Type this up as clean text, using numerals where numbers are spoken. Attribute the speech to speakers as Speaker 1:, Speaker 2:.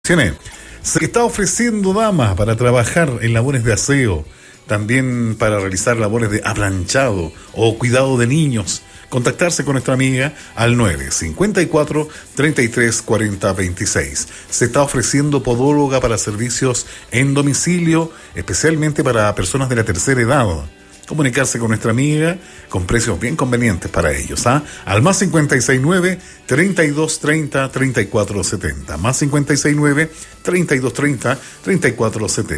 Speaker 1: Se está ofreciendo damas para trabajar en labores de aseo, también para realizar labores de aplanchado o cuidado de niños. Contactarse con nuestra amiga al 954 33 40 26. Se está ofreciendo podóloga para servicios en domicilio, especialmente para personas de la tercera edad. Comunicarse con nuestra amiga con precios bien convenientes para ellos, al más 569 3230 3470, más 569 3230 3470.